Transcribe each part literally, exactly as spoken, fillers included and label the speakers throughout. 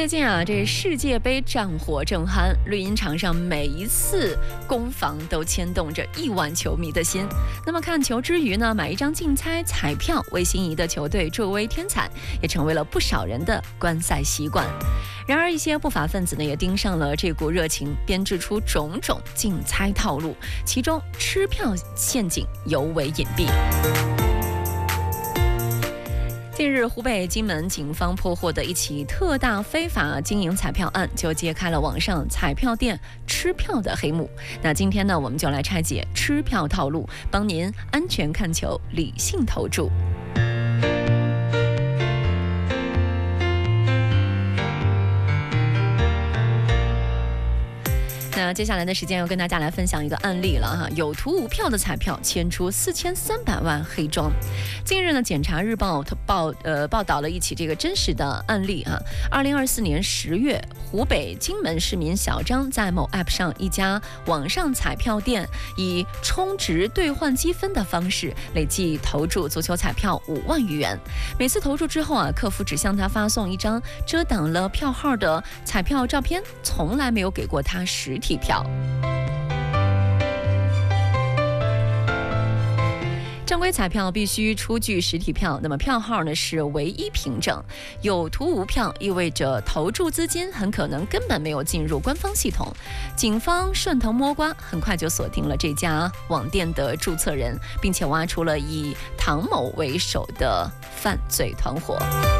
Speaker 1: 最近啊，这世界杯战火正酣，绿茵场上每一次攻防都牵动着亿万球迷的心。那么看球之余呢，买一张竞猜彩票为心仪的球队助威添彩，也成为了不少人的观赛习惯。然而，一些不法分子呢也盯上了这股热情，编制出种种竞猜套路，其中吃票陷阱尤为隐蔽。近日，湖北荆门警方破获的一起特大非法经营彩票案，就揭开了网上彩票店吃票的黑幕。那今天呢，我们就来拆解吃票套路，帮您安全看球，理性投注。那接下来的时间要跟大家来分享一个案例了哈，有图无票的彩票牵出四千三百万黑庄。近日呢，检察日报报呃报道了一起这个真实的案例啊。二零二四年十月，湖北荆门市民小张在某 App 上一家网上彩票店，以充值兑换积分的方式累计投注足球彩票五万余元。每次投注之后啊，客服只向他发送一张遮挡了票号的彩票照片，从来没有给过他实体票。正规彩票必须出具实体票，那么票号呢是唯一凭证。有图无票意味着投注资金很可能根本没有进入官方系统。警方顺藤摸瓜，很快就锁定了这家网店的注册人，并且挖出了以唐某为首的犯罪团伙。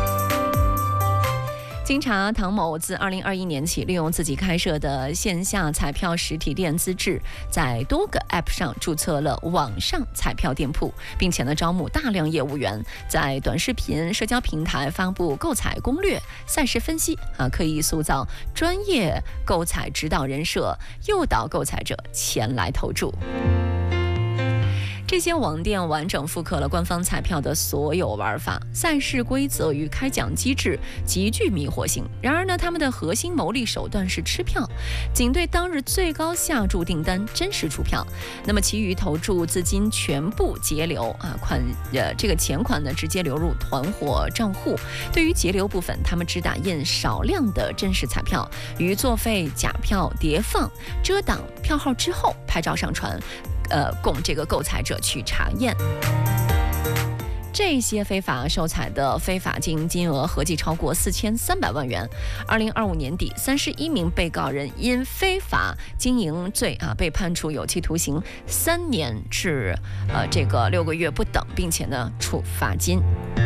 Speaker 1: 经查，唐某自二零二一年起，利用自己开设的线下彩票实体店资质，在多个 App 上注册了网上彩票店铺，并且呢招募大量业务员，在短视频、社交平台发布购彩攻略、赛事分析啊，可以塑造专业购彩指导人设，诱导购彩者前来投注。这些网店完整复刻了官方彩票的所有玩法，赛事规则与开奖机制极具迷惑性。然而呢，他们的核心牟利手段是吃票，仅对当日最高下注订单真实出票，那么其余投注资金全部节流啊，款呃这个钱款呢直接流入团伙账户。对于节流部分，他们只打印少量的真实彩票，于作废假票叠放、遮挡票号之后拍照上传。呃，供这个购彩者去查验。这些非法售彩的非法经营金额合计超过四千三百万元。二零二五年底，三十一名被告人因非法经营罪啊被判处有期徒刑三年至呃这个六个月不等，并且呢处罚金。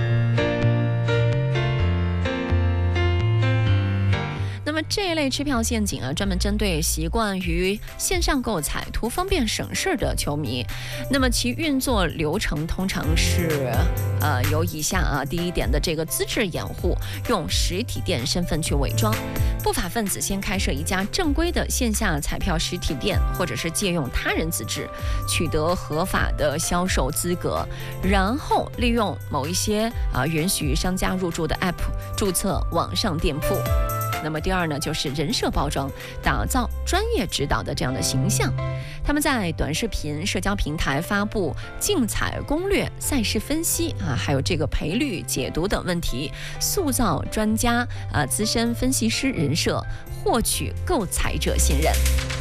Speaker 1: 那么这一类吃票陷阱啊，专门针对习惯于线上购彩、图方便省事的球迷。那么其运作流程通常是，呃，有以下啊第一点的这个资质掩护，用实体店身份去伪装。不法分子先开设一家正规的线下彩票实体店，或者是借用他人资质，取得合法的销售资格，然后利用某一些啊允许商家入驻的 App 注册网上店铺。那么第二呢，就是人设包装，打造专业指导的这样的形象。他们在短视频、社交平台发布竞彩攻略、赛事分析啊，还有这个赔率解读等问题，塑造专家啊、资深分析师人设，获取购彩者信任。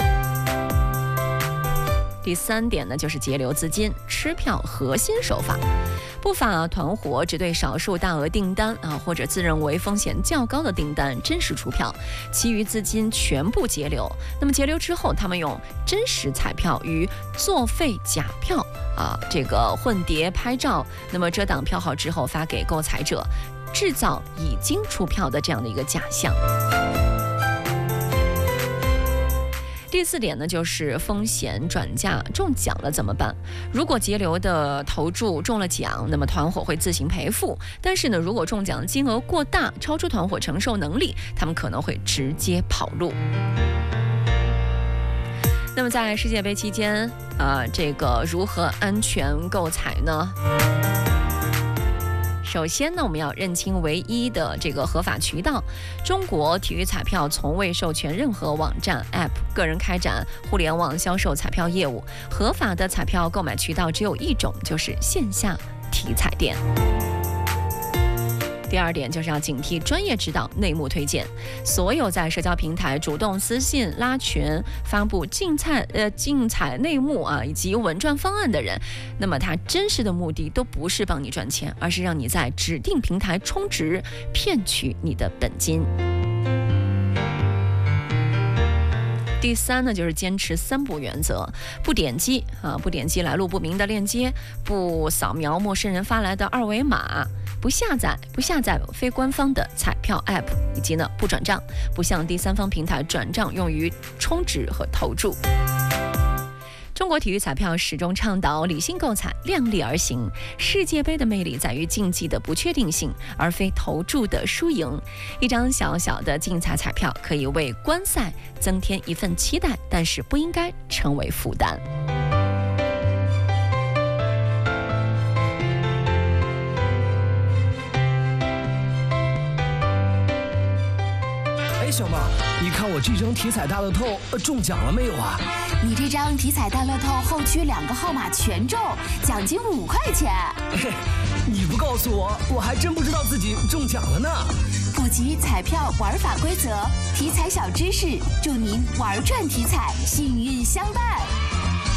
Speaker 1: 第三点呢，就是节流资金、吃票核心手法。不法团伙只对少数大额订单啊，或者自认为风险较高的订单真实出票，其余资金全部节流。那么节流之后，他们用真实彩票与作废假票啊，这个混叠拍照，那么遮挡票号之后发给购彩者，制造已经出票的这样的一个假象。第四点呢，就是风险转嫁，中奖了怎么办？如果节流的投注中了奖，那么团伙会自行赔付。但是呢，如果中奖金额过大，超出团伙承受能力，他们可能会直接跑路。那么在世界杯期间，呃，这个如何安全购彩呢？首先呢，我们要认清唯一的这个合法渠道。中国体育彩票从未授权任何网站、App、个人开展互联网销售彩票业务。合法的彩票购买渠道只有一种，就是线下体彩店。 第二点就是要警惕专业指导、内幕推荐。所有在社交平台主动私信、拉群、发布竞彩呃竞彩内幕啊以及稳赚方案的人，那么他真实的目的都不是帮你赚钱，而是让你在指定平台充值，骗取你的本金。第三呢，就是坚持三不原则：不点击啊，不点击来路不明的链接，不扫描陌生人发来的二维码，不下载不下载非官方的彩票 App， 以及呢不转账，不向第三方平台转账用于充值和投注。中国体育彩票始终倡导理性购彩、量力而行。世界杯的魅力在于竞技的不确定性，而非投注的输赢。一张小小的竞彩彩票可以为观赛增添一份期待，但是不应该成为负担。
Speaker 2: 哎，小妹，你看我这张体彩大乐透、呃、中奖了没有啊？
Speaker 3: 你这张体彩大乐透后区两个号码全中，奖金五块钱。
Speaker 2: 嘿，你不告诉我，我还真不知道自己中奖了呢。
Speaker 3: 普及彩票玩法规则，体彩小知识，祝您玩转体彩，幸运相伴。